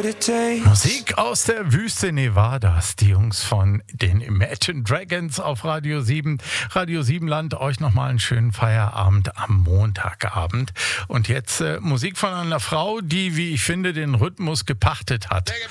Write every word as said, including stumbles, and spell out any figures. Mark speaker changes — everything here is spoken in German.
Speaker 1: Musik aus der Wüste Nevadas, die Jungs von den Imagine Dragons auf Radio sieben. Radio sieben Land, euch nochmal einen schönen Feierabend am Montagabend. Und jetzt äh, Musik von einer Frau, die, wie ich finde, den Rhythmus gepachtet hat.